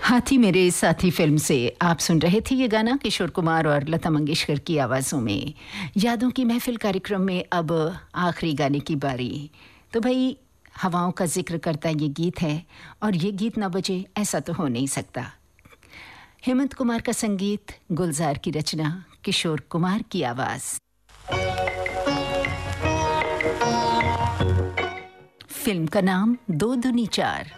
हाथी मेरे साथी फिल्म से आप सुन रहे थे ये गाना किशोर कुमार और लता मंगेशकर की आवाज़ों में। यादों की महफिल कार्यक्रम में अब आखिरी गाने की बारी। तो भाई हवाओं का जिक्र करता ये गीत है और ये गीत ना बजे ऐसा तो हो नहीं सकता। हेमंत कुमार का संगीत, गुलजार की रचना, किशोर कुमार की आवाज़। फिल्म का नाम 2 दूनी 4।